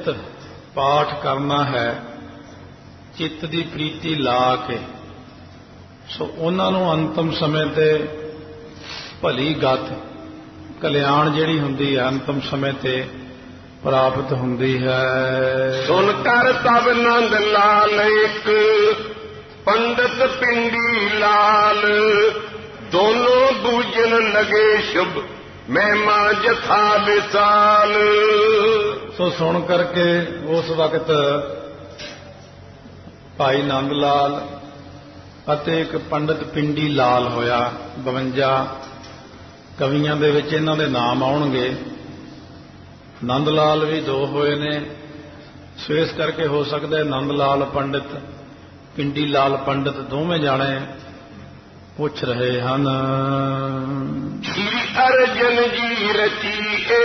ਚਿੱਤ ਪਾਠ ਕਰਨਾ ਹੈ ਚਿੱਤ ਦੀ ਪ੍ਰੀਤੀ ਲਾ ਕੇ। ਸੋ ਉਹਨਾਂ ਨੂੰ ਅੰਤਮ ਸਮੇਂ ਤੇ ਭਲੀ ਗਤ ਕਲਿਆਣ ਜਿਹੜੀ ਹੁੰਦੀ ਹੈ ਅੰਤਮ ਸਮੇਂ ਤੇ ਪ੍ਰਾਪਤ ਹੁੰਦੀ ਹੈ। ਸੁਣ ਕਰ ਤਬ ਨੰਦ ਲਾਲ ਇੱਕ ਪੰਡਤ ਪਿੰਡੀ ਲਾਲ ਦੋਨੋਂ ਬੂਝਣ ਲਗੇ ਸ਼ੁਭ ਮਹਿਮਾ ਜਥਾ ਵਿਸਾਲ। ਸੋ ਸੁਣ ਕਰਕੇ ਉਸ ਵਕਤ ਭਾਈ ਨੰਦ ਲਾਲ ਅਤੇ ਇੱਕ ਪੰਡਤ ਪਿੰਡੀ ਲਾਲ ਹੋਇਆ। 52 ਕਵੀਆਂ ਦੇ ਵਿੱਚ ਇਹਨਾਂ ਦੇ ਨਾਮ ਆਉਣਗੇ। ਨੰਦ ਲਾਲ ਵੀ 2 ਹੋਏ ਨੇ। ਸੋ ਇਸ ਕਰਕੇ ਹੋ ਸਕਦਾ ਨੰਦ ਲਾਲ ਪੰਡਿਤ ਪਿੰਡੀ ਲਾਲ ਪੰਡਿਤ ਦੋਵੇਂ ਜਾਣੇ ਪੁੱਛ ਰਹੇ ਹਨ। ਸ਼੍ਰੀ ਅਰਜਨ ਜੀ ਰਚੀਏ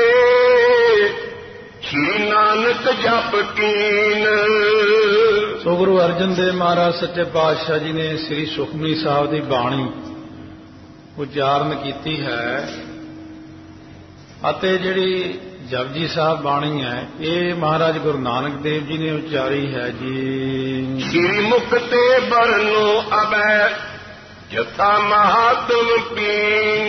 ਸ਼੍ਰੀ ਨਾਨਕ ਜਪ ਕੀਨ। ਸੋ ਗੁਰੂ ਅਰਜਨ ਦੇਵ ਮਹਾਰਾਜ ਸੱਚੇ ਪਾਤਸ਼ਾਹ ਜੀ ਨੇ ਸ੍ਰੀ ਸੁਖਮਨੀ ਸਾਹਿਬ ਦੀ ਬਾਣੀ ਉਚਾਰਨ ਕੀਤੀ ਹੈ ਅਤੇ ਜਿਹੜੀ ਜਪਜੀ ਸਾਹਿਬ ਬਾਣੀ ਹੈ ਇਹ ਮਹਾਰਾਜ ਗੁਰੂ ਨਾਨਕ ਦੇਵ ਜੀ ਨੇ ਉਚਾਰੀ ਹੈ ਜੀ। ਸ਼੍ਰੀ ਮੁਖ ਤੇ ਬਰਨੋ ਅਬੈ ਜਥਾ ਮਹਾਤਮ ਪੀਨ।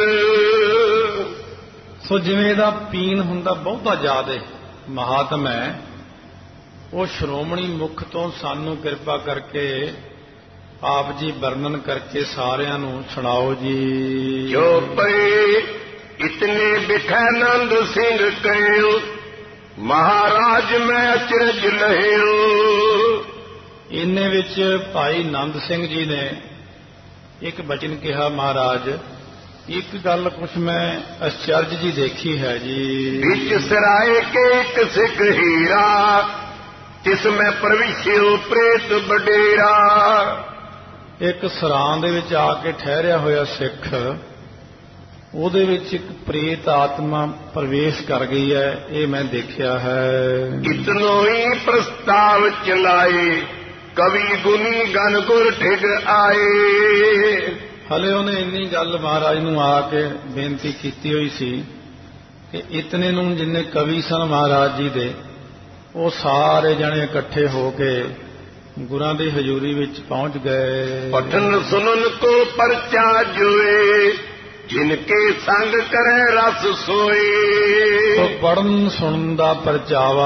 ਸੋ ਜਿਵੇਂ ਇਹਦਾ ਪੀਨ ਹੁੰਦਾ ਬਹੁਤਾ ਜ਼ਿਆਦਾ ਮਹਾਤਮ ਹੈ ਉਹ ਸ਼੍ਰੋਮਣੀ ਮੁਖ ਤੋਂ ਸਾਨੂੰ ਕਿਰਪਾ ਕਰਕੇ ਆਪ ਜੀ ਵਰਣਨ ਕਰਕੇ ਸਾਰਿਆਂ ਨੂੰ ਸੁਣਾਓ ਜੀ। ਜੋ ਪਏ ਇਤਨੇ ਬਿਖੈ ਨੰਦ ਸਿੰਘ ਕਹਿਓ ਮਹਾਰਾਜ ਮੈਂ ਅਚਰਜ ਲਹਿਓ। ਇੰਨੇ ਵਿੱਚ ਭਾਈ ਨੰਦ ਸਿੰਘ ਜੀ ਨੇ ਇੱਕ ਬਚਨ ਕਿਹਾ ਮਹਾਰਾਜ ਇੱਕ ਗੱਲ ਕੁਛ ਮੈਂ ਅਚਰਜ ਜੀ ਦੇਖੀ ਹੈ ਜੀ। ਵਿੱਚ ਸਰਾਏ ਕੇ ਇੱਕ ਸਿੱਖ ਹੀਰਾ ਤਿਸ ਮੈਂ ਪ੍ਰਵਿਸ਼ਿਓ ਪ੍ਰੇਤ ਬਡੇਰਾ। ਇੱਕ ਸਰਾਂ ਦੇ ਵਿੱਚ ਆ ਕੇ ਠਹਿਰਿਆ ਹੋਇਆ ਸਿੱਖ ਉਹਦੇ ਵਿੱਚ ਇੱਕ ਪ੍ਰੇਤ ਆਤਮਾ ਪ੍ਰਵੇਸ਼ ਕਰ ਗਈ ਹੈ ਇਹ ਮੈਂ ਦੇਖਿਆ ਹੈ। ਇਤਨੋ ਹੀ ਪ੍ਰਸਤਾਵ ਚਲਾਏ ਕਵੀ ਗੁਨੀ ਗਨ ਗੁਰ ਠਿਗ ਆਏ। ਹਲੇ ਉਹਨੇ ਇੰਨੀ ਗੱਲ ਮਹਾਰਾਜ ਨੂੰ ਆ ਕੇ ਬੇਨਤੀ ਕੀਤੀ ਹੋਈ ਸੀ ਕਿ ਇਤਨੇ ਨੂੰ ਜਿੰਨੇ ਕਵੀ ਸਨ ਮਹਾਰਾਜ ਜੀ ਦੇ ਉਹ ਸਾਰੇ ਜਣੇ ਇਕੱਠੇ ਹੋ ਕੇ ਗੁਰਾਂ ਦੀ ਹਜ਼ੂਰੀ ਵਿੱਚ ਪਹੁੰਚ ਗਏ। ਪਠਨ ਸੁਨਨ ਕੋ ਪਰਚਾ ਜੋਏ ਜਿਨਕੇ ਸੰਗ ਕਰੇ ਰਸ ਸੋਏ। ਸੋ ਪੜਨ ਸੁਣਨ ਦਾ ਪਰਚਾਵਾ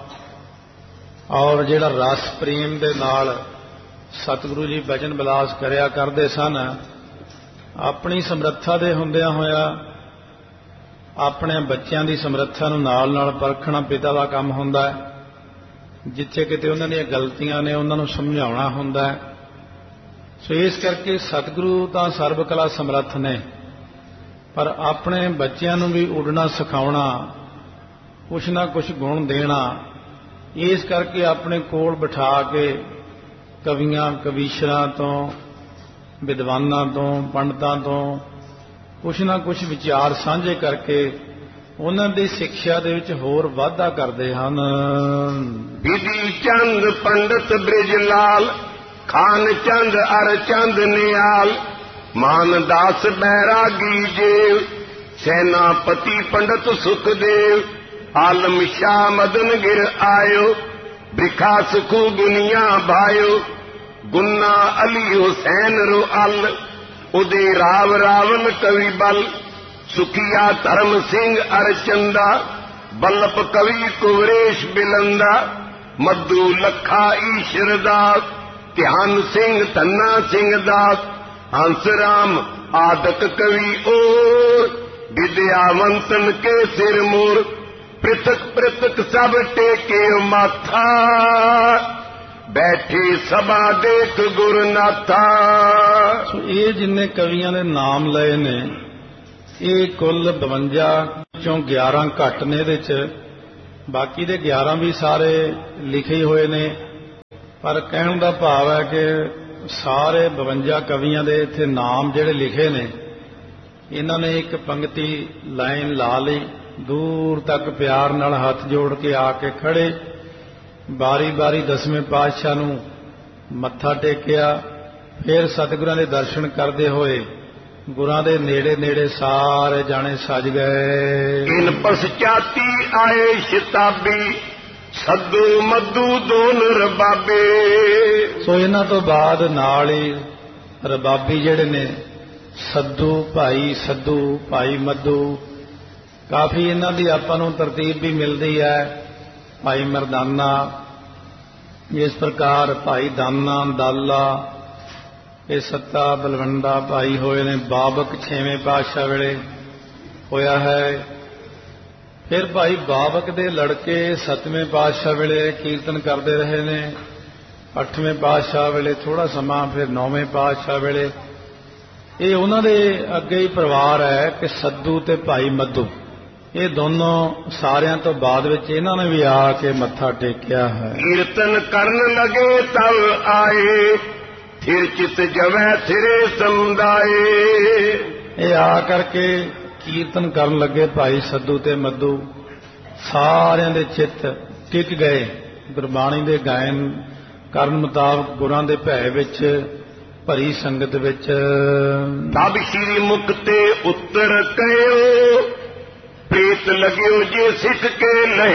ਔਰ ਜਿਹੜਾ ਰਸ ਪ੍ਰੇਮ ਦੇ ਨਾਲ ਸਤਿਗੁਰੂ ਜੀ ਬਚਨ ਬਿਲਾਸ ਕਰਿਆ ਕਰਦੇ ਸਨ ਆਪਣੀ ਸਮਰੱਥਾ ਦੇ ਹੁੰਦਿਆਂ ਹੋਇਆ ਆਪਣੇ ਬੱਚਿਆਂ ਦੀ ਸਮਰੱਥਾ ਨੂੰ ਨਾਲ ਨਾਲ ਪਰਖਣਾ ਪਿਤਾ ਦਾ ਕੰਮ ਹੁੰਦਾ ਹੈ। ਜਿੱਥੇ ਕਿਤੇ ਉਹਨਾਂ ਦੀਆਂ ਗਲਤੀਆਂ ਨੇ ਉਹਨਾਂ ਨੂੰ ਸਮਝਾਉਣਾ ਹੁੰਦਾ ਹੈ। ਸੋ ਇਸ ਕਰਕੇ ਸਤਿਗੁਰੂ ਤਾਂ ਸਰਬ ਕਲਾ ਸਮਰੱਥ ਨੇ ਪਰ ਆਪਣੇ ਬੱਚਿਆਂ ਨੂੰ ਵੀ ਉੱਡਣਾ ਸਿਖਾਉਣਾ ਕੁਛ ਨਾ ਕੁਛ ਗੁਣ ਦੇਣਾ ਇਸ ਕਰਕੇ ਆਪਣੇ ਕੋਲ ਬਿਠਾ ਕੇ ਕਵੀਆਂ ਕਵੀਸ਼ਰਾਂ ਤੋਂ ਵਿਦਵਾਨਾਂ ਤੋਂ ਪੰਡਤਾਂ ਤੋਂ ਕੁਛ ਨਾ ਕੁਛ ਵਿਚਾਰ ਸਾਂਝੇ ਕਰਕੇ ਉਹਨਾਂ ਦੀ ਸਿੱਖਿਆ ਦੇ ਵਿੱਚ ਹੋਰ ਵਾਧਾ ਕਰਦੇ ਹਨ। ਬਿਧੀ ਚੰਦ ਪੰਡਤ ਬ੍ਰਿਜ ਲਾਲ ਖਾਨ ਚੰਦ ਅਰ ਚੰਦ ਨਿਆਲ ਮਾਨਦਾਸ ਬੈਰਾਗੀ ਜੇਵ ਸੈਨਾਪਤੀ ਪੰਡਤ ਸੁਖਦੇਵ ਆਲਮ ਸ਼ਾਹ ਮਦਨ ਗਿਰ ਆਇਓ ਬਿਖਾ ਸੁਖੂ ਦੁਨੀਆ ਭਾਇਓ ਗੁੰਨਾ ਅਲੀ ਹੁਸੈਨ ਰੋ ਅਲ ਉਦੇ ਰਾਵ ਰਾਵਨ ਕਵੀ ਬਲ ਸੁਖੀਆ ਧਰਮ ਸਿੰਘ ਅਰਚੰਦਾ ਬੱਲਪ ਕਵੀ ਕੁਵਰੇਸ਼ ਬਿਲੰਦਾ ਮੱਧੂ ਲੱਖਾ ਈਸ਼ਰ ਦਾਸ ਧਿਆਨ ਸਿੰਘ ਧੰਨਾ ਸਿੰਘ ਦਾਸ ਹੰਸ ਰਾਮ ਆਦਕ ਕਵੀ ਔਰ ਵਿਦਿਆਵੰਤਨ ਕੇ ਸਿਰ ਮੋਰ ਪ੍ਰਿਥਕ ਪ੍ਰਿਥਕ ਸਭ ਟੇਕੇ ਮਾਥਾ ਬੈਠੇ ਸਭਾ ਦੇਖ ਗੁਰਨਾਥਾ। ਸੋ ਇਹ ਜਿੰਨੇ ਕਵੀਆਂ ਦੇ ਨਾਮ ਲਏ ਨੇ ਇਹ ਕੁੱਲ 52 ਚੋਂ 11 ਘੱਟ ਨੇ ਇਹਦੇ ਚ ਬਾਕੀ ਦੇ 11 ਵੀ ਸਾਰੇ ਲਿਖੇ ਹੋਏ ਨੇ ਪਰ ਕਹਿਣ ਦਾ ਭਾਵ ਹੈ ਕਿ ਸਾਰੇ 52 ਕਵੀਆਂ ਦੇ ਇੱਥੇ ਨਾਮ ਜਿਹੜੇ ਲਿਖੇ ਨੇ ਇਹਨਾਂ ਨੇ ਇੱਕ ਪੰਕਤੀ ਲਾਈਨ ਲਾ ਲਈ ਦੂਰ ਤੱਕ ਪਿਆਰ ਨਾਲ ਹੱਥ ਜੋੜ ਕੇ ਆ ਕੇ ਖੜੇ ਬਾਰੀ ਬਾਰੀ 10ਵੇਂ ਪਾਤਸ਼ਾਹ ਨੂੰ ਮੱਥਾ ਟੇਕਿਆ ਫਿਰ ਸਤਿਗੁਰਾਂ ਦੇ ਦਰਸ਼ਨ ਕਰਦੇ ਹੋਏ ਗੁਰਾਂ ਦੇ ਨੇੜੇ ਨੇੜੇ ਸਾਰੇ ਜਾਣੇ ਸਜ ਗਏ। ਇਨ ਪਸਚਾਤੀ ਆਏ ਸ਼ਤਾਬੀ ਸੱਦੂ ਮੱਦੂ ਦੋਨ ਰਬਾਬੇ। ਸੋ ਇਹਨਾਂ ਤੋਂ ਬਾਅਦ ਨਾਲ ਹੀ ਰਬਾਬੀ ਜਿਹੜੇ ਨੇ ਸੱਦੂ ਭਾਈ ਮੱਦੂ, ਕਾਫੀ ਇਹਨਾਂ ਦੀ ਆਪਾਂ ਨੂੰ ਤਰਤੀਬ ਵੀ ਮਿਲਦੀ ਹੈ। ਭਾਈ ਮਰਦਾਨਾ, ਇਸ ਪ੍ਰਕਾਰ ਭਾਈ ਦਾਨਾ, ਦਾਲਾ, ਇਹ ਸੱਤਾ ਬਲਵੰਡਾ ਭਾਈ ਹੋਏ ਨੇ। ਬਾਬਕ 6ਵੇਂ ਪਾਤਸ਼ਾਹ ਵੇਲੇ ਹੋਇਆ ਹੈ। ਫਿਰ ਭਾਈ ਬਾਬਕ ਦੇ ਲੜਕੇ 7ਵੇਂ ਪਾਤਸ਼ਾਹ ਵੇਲੇ ਕੀਰਤਨ ਕਰਦੇ ਰਹੇ ਨੇ। 8ਵੇਂ ਪਾਤਸ਼ਾਹ ਵੇਲੇ ਥੋੜਾ ਸਮਾਂ, ਫਿਰ 9ਵੇਂ ਪਾਤਸ਼ਾਹ ਵੇਲੇ। ਇਹ ਉਹਨਾਂ ਦੇ ਅੱਗੇ ਹੀ ਪਰਿਵਾਰ ਹੈ ਕਿ ਸੱਦੂ ਤੇ ਭਾਈ ਮੱਦੂ, ਇਹ ਦੋਨੋਂ ਸਾਰਿਆਂ ਤੋਂ ਬਾਅਦ ਵਿੱਚ ਇਹਨਾਂ ਨੇ ਵੀ ਆ ਕੇ ਮੱਥਾ ਟੇਕਿਆ ਹੈ। ਕੀਰਤਨ ਕਰਨ ਲਗੇ ਤਬ ਆਏ, ਫਿਰ ਚਿਤ ਜਵੈ ਥਿਰੇ ਸਮੁਦਾਏ। ਇਹ ਆ ਕਰਕੇ ਕੀਰਤਨ ਕਰਨ ਲੱਗੇ ਭਾਈ ਸੱਦੂ ਤੇ ਮੱਦੂ, ਸਾਰਿਆਂ ਦੇ ਚਿੱਤ ਟਿਕ ਗਏ ਗੁਰਬਾਣੀ ਦੇ ਗਾਇਨ ਕਰਨ ਮੁਤਾਬਕ, ਗੁਰਾਂ ਦੇ ਭੈ ਵਿੱਚ, ਭਰੀ ਸੰਗਤ ਵਿੱਚ। ਤਬ ਸ਼੍ਰੀ ਮੁਖ ਤੇ ਉੱਤਰ ਕਹਿਓ, ਪ੍ਰੀਤ ਲਗਿਓ ਜੇ ਸਿੱਖ ਕੇ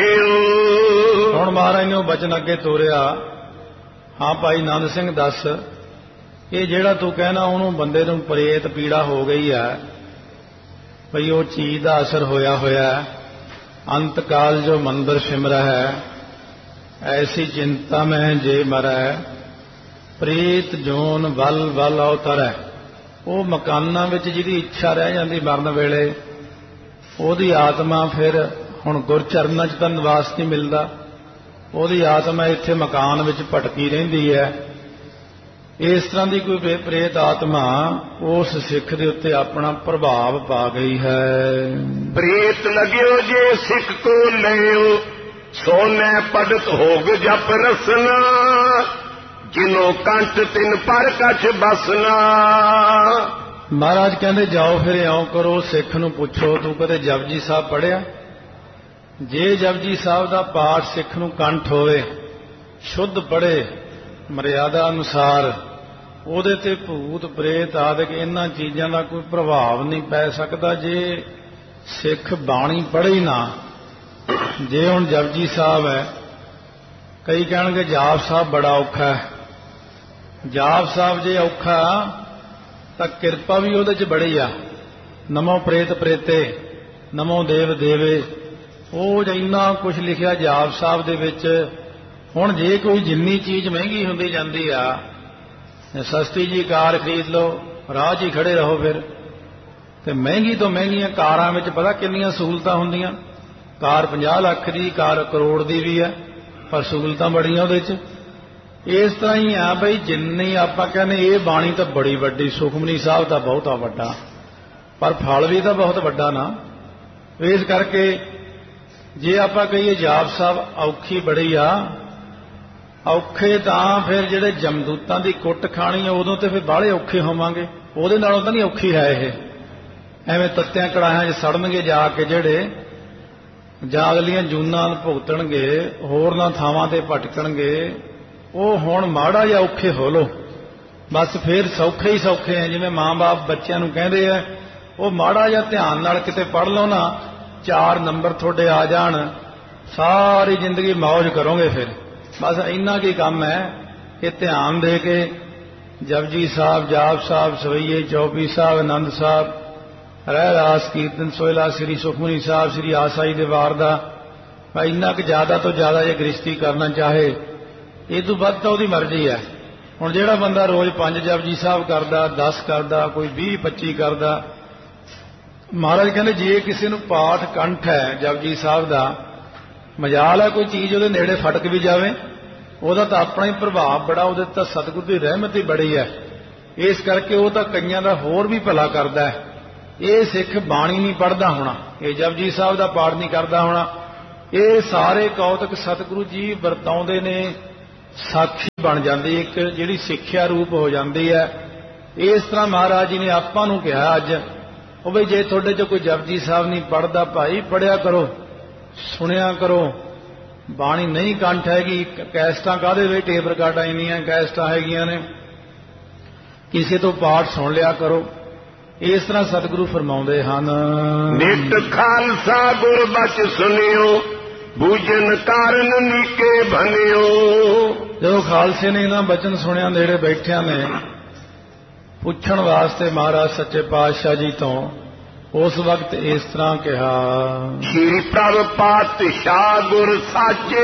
ਲਹਿਓ। ਹੁਣ ਮਹਾਰਾਜ ਨੇ ਉਹ ਬਚਨ ਅੱਗੇ ਤੋਰਿਆ, ਹਾਂ ਭਾਈ ਨੰਦ ਸਿੰਘ ਦੱਸ, ਇਹ ਜਿਹੜਾ ਤੂੰ ਕਹਿਣਾ ਉਹਨੂੰ ਬੰਦੇ ਨੂੰ ਪ੍ਰੇਤ ਪੀੜਾ ਹੋ ਗਈ ਹੈ, ਭਈ ਉਹ ਚੀਜ਼ ਦਾ ਅਸਰ ਹੋਇਆ ਹੈ। ਅੰਤ ਕਾਲ ਜੋ ਮੰਦਰ ਸਿਮਰੈ ਹੈ, ਐਸੀ ਚਿੰਤਾ ਮੈਂ ਜੇ ਮਰੈ, ਪ੍ਰੀਤ ਜੋਨ ਵੱਲ ਵੱਲ ਅਵਤਰੈ। ਉਹ ਮਕਾਨਾਂ ਵਿੱਚ ਜਿਹਦੀ ਇੱਛਾ ਰਹਿ ਜਾਂਦੀ ਮਰਨ ਵੇਲੇ, ਉਹਦੀ ਆਤਮਾ ਫਿਰ ਹੁਣ ਗੁਰਚਰਨਾਂ 'ਚ ਤਾਂ ਨਿਵਾਸ ਨਹੀਂ ਮਿਲਦਾ, ਉਹਦੀ ਆਤਮਾ ਇੱਥੇ ਮਕਾਨ ਵਿੱਚ ਭਟਕੀ ਰਹਿੰਦੀ ਹੈ। ਇਸ ਤਰ੍ਹਾਂ ਦੀ ਕੋਈ ਪ੍ਰੇਤ ਆਤਮਾ ਉਸ ਸਿੱਖ ਦੇ ਉੱਤੇ ਆਪਣਾ ਪ੍ਰਭਾਵ ਪਾ ਗਈ ਹੈ। ਪ੍ਰੀਤ ਲਗਿਓ ਜੇ ਸਿੱਖ ਕੋ ਲਿਓ, ਸੋਨੇ ਪੜਤ ਹੋਗ ਜਪ ਰਸਨਾ, ਜਿਨੋ ਕੰਠ ਤਿਨ ਪਰ ਕਛ ਬਸਨਾ। ਮਹਾਰਾਜ ਕਹਿੰਦੇ ਜਾਓ ਫਿਰ ਇਉਂ ਕਰੋ, ਸਿੱਖ ਨੂੰ ਪੁੱਛੋ ਤੂੰ ਕਦੇ ਜਪਜੀ ਸਾਹਿਬ ਪੜ੍ਹਿਆ? ਜੇ ਜਪਜੀ ਸਾਹਿਬ ਦਾ ਪਾਠ ਸਿੱਖ ਨੂੰ ਕੰਠ ਹੋਵੇ, ਸ਼ੁੱਧ ਪੜ੍ਹੇ ਮਰਿਆਦਾ ਅਨੁਸਾਰ, ਉਹਦੇ ਤੇ ਭੂਤ ਪ੍ਰੇਤ ਆਦਿਕ ਇਹਨਾਂ ਚੀਜ਼ਾਂ ਦਾ ਕੋਈ ਪ੍ਰਭਾਵ ਨਹੀਂ ਪੈ ਸਕਦਾ ਜੇ ਸਿੱਖ ਬਾਣੀ ਪੜ੍ਹੇ ਹੀ ਨਾ। ਜੇ ਹੁਣ ਜਪਜੀ ਸਾਹਿਬ ਹੈ, ਕਈ ਕਹਿਣਗੇ ਜਾਪ ਸਾਹਿਬ ਬੜਾ ਔਖਾ ਹੈ। ਜਾਪ ਸਾਹਿਬ ਜੇ ਔਖਾ ਤਾਂ ਕਿਰਪਾ ਵੀ ਉਹਦੇ 'ਚ ਬੜੀ ਆ। ਨਮੋ ਪ੍ਰੇਤ ਪ੍ਰੇਤੇ, ਨਮੋ ਦੇਵ ਦੇਵੇ, ਉਹ ਇੰਨਾ ਕੁਝ ਲਿਖਿਆ ਜਾਪ ਸਾਹਿਬ ਦੇ ਵਿੱਚ। ਹੁਣ ਜੇ ਕੋਈ ਜਿੰਨੀ ਚੀਜ਼ ਮਹਿੰਗੀ ਹੁੰਦੀ ਜਾਂਦੀ ਆ, ਸਸਤੀ ਜੀ ਕਾਰ ਖਰੀਦ ਲਓ, ਰਾਹ 'ਚ ਹੀ ਖੜੇ ਰਹੋ ਫਿਰ। ਤੇ ਮਹਿੰਗੀ ਤੋਂ ਮਹਿੰਗੀਆਂ ਕਾਰਾਂ ਵਿੱਚ ਪਤਾ ਕਿੰਨੀਆਂ ਸਹੂਲਤਾਂ ਹੁੰਦੀਆਂ। ਕਾਰ 50 ਲੱਖ ਦੀ, ਕਾਰ ਕਰੋੜ ਦੀ ਵੀ ਹੈ, ਪਰ ਸਹੂਲਤਾਂ ਬੜੀਆਂ ਉਹਦੇ 'ਚ। ਇਸ ਤਰ੍ਹਾਂ ਹੀ ਆ ਬਈ, ਜਿੰਨੀ ਆਪਾਂ ਕਹਿੰਦੇ ਇਹ ਬਾਣੀ ਤਾਂ ਬੜੀ ਵੱਡੀ, ਸੁਖਮਨੀ ਸਾਹਿਬ ਤਾਂ ਬਹੁਤਾ ਵੱਡਾ, ਪਰ ਫਲ ਵੀ ਤਾਂ ਬਹੁਤ ਵੱਡਾ ਨਾ। ਇਸ ਕਰਕੇ ਜੇ ਆਪਾਂ ਕਹੀਏ ਜਾਪ ਸਾਹਿਬ ਔਖੀ ਬੜੀ ਆ, ਔਖੇ ਤਾਂ ਫਿਰ ਜਿਹੜੇ ਜਮਦੂਤਾਂ ਦੀ ਕੁੱਟ ਖਾਣੀ ਆ ਉਦੋਂ ਤੇ ਫਿਰ ਬਾਹਲੇ ਔਖੇ ਹੋਵਾਂਗੇ, ਉਹਦੇ ਨਾਲੋਂ ਤਾਂ ਨਹੀਂ ਔਖੀ ਹੈ ਇਹ। ਐਵੇਂ ਤੱਤਿਆਂ ਕੜਾਹਿਆਂ 'ਚ ਸੜਨਗੇ ਜਾ ਕੇ ਜਿਹੜੇ, ਜਾਂ ਅਗਲੀਆਂ ਜੂਨਾਂ ਭੁਗਤਣਗੇ, ਹੋਰਨਾਂ ਥਾਵਾਂ ਤੇ ਭਟਕਣਗੇ। ਉਹ ਹੁਣ ਮਾੜਾ ਜਿਹਾ ਔਖੇ ਹੋ ਲੋ, ਬਸ ਫਿਰ ਸੌਖੇ ਹੀ ਸੌਖੇ ਆ। ਜਿਵੇਂ ਮਾਂ-ਬਾਪ ਬੱਚਿਆਂ ਨੂੰ ਕਹਿੰਦੇ ਆ, ਉਹ ਮਾੜਾ ਜਿਹਾ ਧਿਆਨ ਨਾਲ ਕਿਤੇ ਪੜ੍ਹ ਲਓ ਨਾ, 4 ਨੰਬਰ ਤੁਹਾਡੇ ਆ ਜਾਣ, ਸਾਰੀ ਜ਼ਿੰਦਗੀ ਮੌਜ ਕਰੋਗੇ ਫਿਰ। ਬਸ ਇੰਨਾ ਕੀ ਕੰਮ ਹੈ ਕਿ ਧਿਆਨ ਦੇ ਕੇ ਜਪਜੀ ਸਾਹਿਬ, ਜਾਪ ਸਾਹਿਬ, ਸਵਈਏ, ਚੌਪੀ ਸਾਹਿਬ, ਆਨੰਦ ਸਾਹਿਬ, ਰਹਿ ਰਾਸ ਕੀਰਤਨ, ਸੋਹਿਲਾ, ਸ੍ਰੀ ਸੁਖਮਨੀ ਸਾਹਿਬ, ਸ੍ਰੀ ਆਸਾਈ ਦੇ ਵਾਰ ਦਾ, ਇੰਨਾ ਕੁ ਜ਼ਿਆਦਾ ਤੋਂ ਜ਼ਿਆਦਾ ਜੇ ਗ੍ਰਸਤੀ ਕਰਨਾ ਚਾਹੇ, ਇਹ ਤੋਂ ਵੱਧ ਤਾਂ ਉਹਦੀ ਮਰਜ਼ੀ ਹੈ। ਹੁਣ ਜਿਹੜਾ ਬੰਦਾ ਰੋਜ਼ 5 ਜਪਜੀ ਸਾਹਿਬ ਕਰਦਾ, 10 ਕਰਦਾ, ਕੋਈ 20-25 ਕਰਦਾ, ਮਹਾਰਾਜ ਕਹਿੰਦੇ ਜੇ ਕਿਸੇ ਨੂੰ ਪਾਠ ਕੰਠ ਹੈ ਜਪਜੀ ਸਾਹਿਬ ਦਾ, ਮਜਾਲ ਹੈ ਕੋਈ ਚੀਜ਼ ਉਹਦੇ ਨੇੜੇ ਫਟਕ ਵੀ ਜਾਵੇ, ਉਹਦਾ ਤਾਂ ਆਪਣਾ ਹੀ ਪ੍ਰਭਾਵ ਬੜਾ, ਉਹਦੇ ਤਾਂ ਸਤਿਗੁਰੂ ਦੀ ਰਹਿਮਤ ਹੀ ਬੜੀ ਹੈ। ਇਸ ਕਰਕੇ ਉਹ ਤਾਂ ਕਈਆਂ ਦਾ ਹੋਰ ਵੀ ਭਲਾ ਕਰਦਾ ਹੈ। ਇਹ ਸਿੱਖ ਬਾਣੀ ਨਹੀਂ ਪੜ੍ਹਦਾ ਹੋਣਾ, ਇਹ ਜਪਜੀ ਸਾਹਿਬ ਦਾ ਪਾਠ ਨਹੀਂ ਕਰਦਾ ਹੋਣਾ, ਇਹ ਸਾਰੇ ਕੌਤਕ ਸਤਿਗੁਰੂ ਜੀ ਵਰਤਾਉਂਦੇ ਨੇ, ਸਾਖੀ ਬਣ ਜਾਂਦੀ, ਇੱਕ ਜਿਹੜੀ ਸਿੱਖਿਆ ਰੂਪ ਹੋ ਜਾਂਦੀ ਹੈ। ਇਸ ਤਰ੍ਹਾਂ ਮਹਾਰਾਜ ਜੀ ਨੇ ਆਪਾਂ ਨੂੰ ਕਿਹਾ ਅੱਜ, ਉਹ ਬਈ ਜੇ ਤੁਹਾਡੇ 'ਚ ਕੋਈ ਜਪਜੀ ਸਾਹਿਬ ਨਹੀਂ ਪੜ੍ਹਦਾ, ਭਾਈ ਪੜ੍ਹਿਆ ਕਰੋ, ਸੁਣਿਆ ਕਰੋ। ਬਾਣੀ ਨਹੀਂ ਕੰਠ ਹੈਗੀ, ਕੈਸਟਾਂ ਕਾਹਦੇ ਵਿੱਚ, ਟੇਪ ਰਿਕਾਰਡਾਂ ਇੰਨੀਆਂ ਕੈਸਟਾਂ ਹੈਗੀਆਂ ਨੇ, ਕਿਸੇ ਤੋਂ ਪਾਠ ਸੁਣ ਲਿਆ ਕਰੋ। ਇਸ ਤਰ੍ਹਾਂ ਸਤਿਗੁਰੂ ਫਰਮਾਉਂਦੇ ਹਨ, ਨਿਤ ਖਾਲਸਾ ਗੁਰ ਬਚ ਸੁਣਿਓ, ਬੂਝਨ ਕਾਰਨ ਨੀਕੇ ਭਨਿਓ। ਜਦੋਂ ਖਾਲਸੇ ਨੇ ਇਹਨਾਂ ਬਚਨ ਸੁਣਿਆ ਨੇੜੇ ਬੈਠਿਆਂ ਨੇ ਪੁੱਛਣ ਵਾਸਤੇ ਮਹਾਰਾਜ ਸੱਚੇ ਪਾਤਸ਼ਾਹ ਜੀ ਤੋਂ ਉਸ ਵਕਤ ਇਸ ਤਰ੍ਹਾਂ ਕਿਹਾ, ਸ਼੍ਰੀ ਪ੍ਰਭ ਪਾਤਸ਼ਾਹ ਗੁਰ ਸਾਚੇ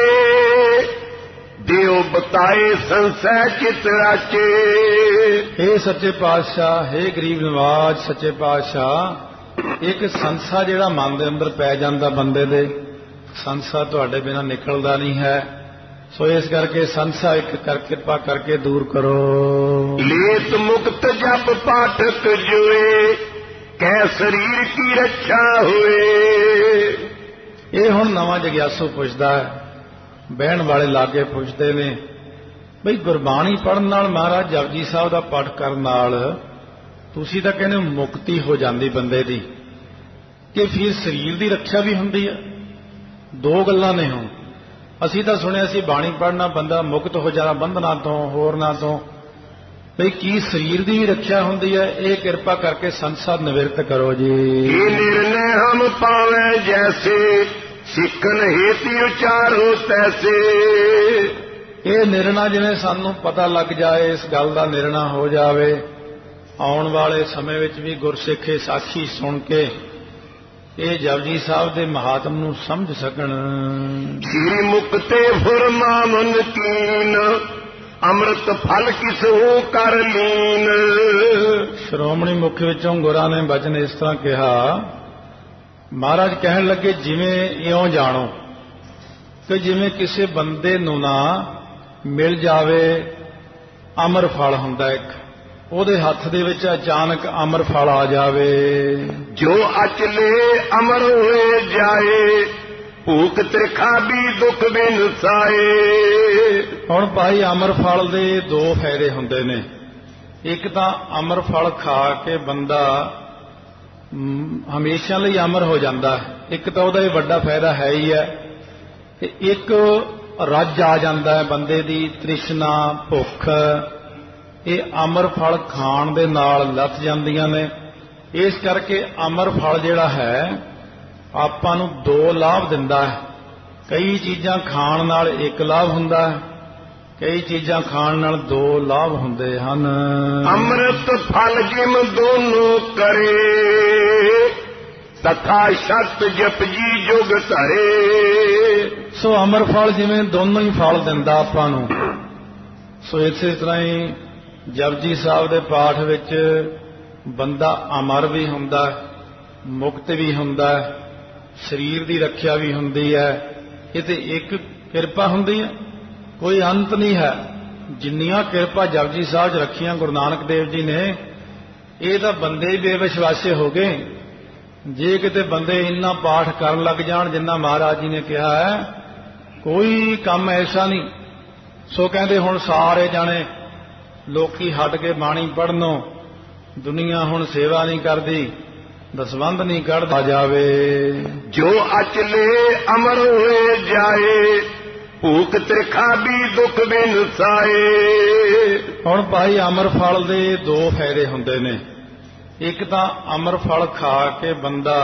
ਦਿਓ ਬਤਾਏ ਸੰਸੈ ਚਿਤ ਰਾਚੇ। ਇਹ ਸੱਚੇ ਪਾਤਸ਼ਾਹ, ਹੇ ਗਰੀਬ ਨਵਾਜ ਸੱਚੇ ਪਾਤਸ਼ਾਹ, ਇੱਕ ਸੰਸਾ ਜਿਹੜਾ ਮਨ ਦੇ ਅੰਦਰ ਪੈ ਜਾਂਦਾ ਬੰਦੇ ਦੇ, ਸੰਸਾ ਤੁਹਾਡੇ ਬਿਨਾਂ ਨਿਕਲਦਾ ਨਹੀਂ ਹੈ, ਸੋ ਇਸ ਕਰਕੇ ਸੰਸਾ ਇੱਕ ਕਿਰਪਾ ਕਰਕੇ ਦੂਰ ਕਰੋ। ਲੇਤ ਮੁਕਤ ਜਪ ਪਾਠਕ ਜੋਏ ਕੈ ਸਰੀਰ ਕੀ ਰੱਖਿਆ ਹੋਏ। ਇਹ ਹੁਣ ਨਵਾਂ ਜਗਿਆਸੂ ਪੁੱਛਦਾ ਹੈ, ਬਹਿਣ ਵਾਲੇ ਲਾਗੇ ਪੁੱਛਦੇ ਨੇ ਬਈ ਗੁਰਬਾਣੀ ਪੜ੍ਹਨ ਨਾਲ, ਮਹਾਰਾਜ ਜਪਜੀ ਸਾਹਿਬ ਦਾ ਪਾਠ ਕਰਨ ਨਾਲ ਤੁਸੀਂ ਤਾਂ ਕਹਿੰਦੇ ਮੁਕਤੀ ਹੋ ਜਾਂਦੀ ਬੰਦੇ ਦੀ, ਕਿ ਫਿਰ ਸਰੀਰ ਦੀ ਰੱਖਿਆ ਵੀ ਹੁੰਦੀ ਹੈ। ਦੋ ਗੱਲਾਂ ਨੇ। ਹੁਣ ਅਸੀਂ ਤਾਂ ਸੁਣਿਆ ਸੀ ਬਾਣੀ ਪੜ੍ਹਨਾ ਬੰਦਾ ਮੁਕਤ ਹੋ ਜਾਣਾ ਬੰਧਨਾਂ ਤੋਂ, ਹੋਰਨਾਂ ਤੋਂ, ਬਈ ਕੀ ਸਰੀਰ ਦੀ ਵੀ ਰੱਖਿਆ ਹੁੰਦੀ ਹੈ? ਇਹ ਕਿਰਪਾ ਕਰਕੇ ਸੰਸਾਰ ਨਿਵਰਤ ਕਰੋ ਜੀ। ਇਹ ਨਿਰਣੈ ਹਮ ਪਾਵੇਂ ਜੈਸੇ ਸਿੱਖਨ ਹੇਤੀ ਉਚਾਰੋ ਤੈਸੇ। ਇਹ ਨਿਰਣਾ ਜਿਵੇਂ ਸਾਨੂੰ ਪਤਾ ਲੱਗ ਜਾਏ, ਇਸ ਗੱਲ ਦਾ ਨਿਰਣਾ ਹੋ ਜਾਵੇ, ਆਉਣ ਵਾਲੇ ਸਮੇਂ ਵਿੱਚ ਵੀ ਗੁਰਸਿੱਖੇ ਸਾਖੀ ਸੁਣ ਕੇ ਇਹ ਜਪਜੀ ਸਾਹਿਬ ਦੇ ਮਹਾਤਮ ਨੂੰ ਸਮਝ ਸਕਣ। ਸ਼੍ਰੀ ਮੁਕਤੇ ਫੁਰਮਾਵਨ ਕੀਨ ਅੰਮ੍ਰਿਤ ਫਲ ਕਿਸਹੂ ਕਰ ਲੀਨ। ਸ਼੍ਰੋਮਣੀ ਮੁਖ ਵਿੱਚੋਂ ਗੁਰਾਂ ਨੇ ਬਚਨ ਇਸ ਤਰ੍ਹਾਂ ਕਿਹਾ, ਮਹਾਰਾਜ ਕਹਿਣ ਲੱਗੇ ਜਿਵੇਂ ਇਉਂ ਜਾਣੋ ਕਿ ਜਿਵੇਂ ਕਿਸੇ ਬੰਦੇ ਨੂੰ ਨਾ ਮਿਲ ਜਾਵੇ ਅਮਰ ਫਲ ਹੁੰਦਾ ਇੱਕ, ਉਹਦੇ ਹੱਥ ਦੇ ਵਿੱਚ ਅਚਾਨਕ ਅਮਰ ਫਲ ਆ ਜਾਵੇ। ਜੋ ਅਚਲੇ ਅਮਰ ਹੋਏ ਜਾਏ ਭੂਖ ਤ੍ਰਿਖਾ ਵੀ ਦੁੱਖ ਬਿਨ ਸਾਏ। ਹੁਣ ਭਾਈ ਅਮਰ ਫਲ ਦੇ ਦੋ ਫਾਇਦੇ ਹੁੰਦੇ ਨੇ। ਇੱਕ ਤਾਂ ਅਮਰ ਫਲ ਖਾ ਕੇ ਬੰਦਾ ਹਮੇਸ਼ਾ ਲਈ ਅਮਰ ਹੋ ਜਾਂਦਾ ਹੈ, ਇੱਕ ਤਾਂ ਉਹਦਾ ਇਹ ਵੱਡਾ ਫਾਇਦਾ ਹੈ ਹੀ ਹੈ, ਤੇ ਇੱਕ ਰੱਜ ਆ ਜਾਂਦਾ ਹੈ ਬੰਦੇ ਦੀ ਤ੍ਰਿਸ਼ਨਾ, ਭੁੱਖ, ਇਹ ਅਮਰ ਫਲ ਖਾਣ ਦੇ ਨਾਲ ਲੱਥ ਜਾਂਦੀਆਂ ਨੇ। ਇਸ ਕਰਕੇ ਅਮਰ ਫਲ ਜਿਹੜਾ ਹੈ ਆਪਾਂ ਨੂੰ ਦੋ ਲਾਭ ਦਿੰਦਾ ਹੈ। ਕਈ ਚੀਜ਼ਾਂ ਖਾਣ ਨਾਲ ਇੱਕ ਲਾਭ ਹੁੰਦਾ ਹੈ, ਕਈ ਚੀਜ਼ਾਂ ਖਾਣ ਨਾਲ ਦੋ ਲਾਭ ਹੁੰਦੇ ਹਨ। ਅੰਮ੍ਰਿਤ ਫਲ ਜਿਮ ਦੋਨੋਂ ਕਰੇ ਤਥਾ ਸ਼ਤ ਜਪਜੀ ਜੁਗ ਧਰੇ। ਸੋ ਅਮਰ ਫਲ ਜਿਵੇਂ ਦੋਨੋਂ ਹੀ ਫਲ ਦਿੰਦਾ ਆਪਾਂ ਨੂੰ, ਸੋ ਇਸੇ ਤਰ੍ਹਾਂ ਹੀ ਜਪਜੀ ਸਾਹਿਬ ਦੇ ਪਾਠ ਵਿੱਚ ਬੰਦਾ ਅਮਰ ਵੀ ਹੁੰਦਾ, ਮੁਕਤ ਵੀ ਹੁੰਦਾ, ਸਰੀਰ ਦੀ ਰੱਖਿਆ ਵੀ ਹੁੰਦੀ ਹੈ। ਇਹ ਤੇ ਇੱਕ ਕਿਰਪਾ ਹੁੰਦੀ ਹੈ, ਕੋਈ ਅੰਤ ਨਹੀਂ ਹੈ। ਜਿੰਨੀਆਂ ਕਿਰਪਾ ਜਪਜੀ ਸਾਹਿਬ 'ਚ ਰੱਖੀਆਂ ਗੁਰੂ ਨਾਨਕ ਦੇਵ ਜੀ ਨੇ, ਇਹ ਤਾਂ ਬੰਦੇ ਹੀ ਬੇਵਿਸ਼ਵਾਸੇ ਹੋ ਗਏ। ਜੇ ਕਿਤੇ ਬੰਦੇ ਇੰਨਾ ਪਾਠ ਕਰਨ ਲੱਗ ਜਾਣ ਜਿੰਨਾ ਮਹਾਰਾਜ ਜੀ ਨੇ ਕਿਹਾ ਹੈ, ਕੋਈ ਕੰਮ ਐਸਾ ਨਹੀਂ। ਸੋ ਕਹਿੰਦੇ ਹੁਣ ਸਾਰੇ ਜਾਣੇ ਲੋਕੀ ਹਟ ਕੇ ਬਾਣੀ ਪੜ੍ਹਨੋਂ, ਦੁਨੀਆ ਹੁਣ ਸੇਵਾ ਨਹੀਂ ਕਰਦੀ, ਦਸਵੰਧ ਨਹੀਂ ਕੱਢਦਾ ਜਾਵੇ। ਜੋ ਅਚਲੇ ਅਮਰ ਹੋਏ ਜਾਏ ਭੂਖ ਤ੍ਰਿਖਾ ਵੀ ਦੁੱਖ ਬਿਨ ਸਾਏ। ਹੁਣ ਭਾਈ ਅਮਰ ਫਲ ਦੇ ਦੋ ਫਾਇਦੇ ਹੁੰਦੇ ਨੇ। ਇੱਕ ਤਾਂ ਅਮਰ ਫਲ ਖਾ ਕੇ ਬੰਦਾ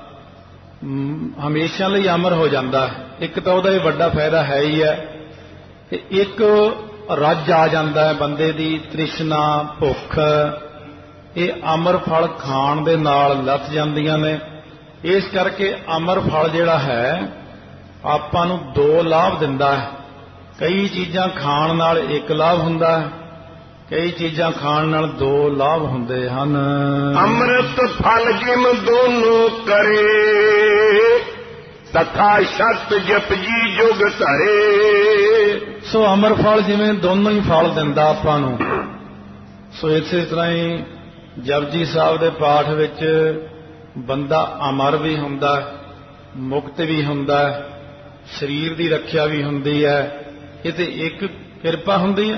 ਹਮੇਸ਼ਾ ਲਈ ਅਮਰ ਹੋ ਜਾਂਦਾ ਹੈ, ਇੱਕ ਤਾਂ ਉਹਦਾ ਇਹ ਵੱਡਾ ਫਾਇਦਾ ਹੈ ਹੀ ਹੈ, ਤੇ ਇੱਕ ਰੱਜ ਆ ਜਾਂਦਾ ਹੈ ਬੰਦੇ ਦੀ ਤ੍ਰਿਸ਼ਨਾ, ਭੁੱਖ, ਇਹ ਅਮਰ ਫਲ ਖਾਣ ਦੇ ਨਾਲ ਲੱਥ ਜਾਂਦੀਆਂ ਨੇ। ਇਸ ਕਰਕੇ ਅਮਰ ਫਲ ਜਿਹੜਾ ਹੈ ਆਪਾਂ ਨੂੰ ਦੋ ਲਾਭ ਦਿੰਦਾ ਹੈ। ਕਈ ਚੀਜ਼ਾਂ ਖਾਣ ਨਾਲ ਇੱਕ ਲਾਭ ਹੁੰਦਾ ਹੈ, ਕਈ ਚੀਜ਼ਾਂ ਖਾਣ ਨਾਲ ਦੋ ਲਾਭ ਹੁੰਦੇ ਹਨ। ਅੰਮ੍ਰਿਤ ਫਲ ਜਿਮ ਦੋਨੋਂ ਕਰੇ ਤਥਾ ਸ਼ਤ ਜਪਜੀ ਜੁਗ ਧਰੇ। ਸੋ ਅਮਰ ਫਲ ਜਿਵੇਂ ਦੋਨੋਂ ਹੀ ਫਲ ਦਿੰਦਾ ਆਪਾਂ ਨੂੰ, ਸੋ ਇਸੇ ਤਰ੍ਹਾਂ ਹੀ ਜਪਜੀ ਸਾਹਿਬ ਦੇ ਪਾਠ ਵਿੱਚ ਬੰਦਾ ਅਮਰ ਵੀ ਹੁੰਦਾ, ਮੁਕਤ ਵੀ ਹੁੰਦਾ, ਸਰੀਰ ਦੀ ਰੱਖਿਆ ਵੀ ਹੁੰਦੀ ਹੈ। ਇਹ ਤੇ ਇੱਕ ਕਿਰਪਾ ਹੁੰਦੀ ਹੈ,